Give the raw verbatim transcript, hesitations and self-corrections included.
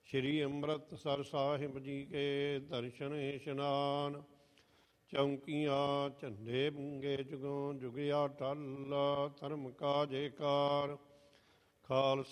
ਸ਼੍ਰੀ ਅੰਮ੍ਰਿਤਸਰ ਸਾਹਿਬ ਜੀ ਕੇ ਦਰਸ਼ਨ ਇਸ਼ਨਾਨ। ਚੌਂਕੀਆਂ ਝੰਡੇ ਬੁੰਗੇ ਜੁਗੋਂ ਜੁਗਿਆ ਟਲ, ਧਰਮ ਕਾ ਜੇਕਾਰ। ਖਾਲਸਾ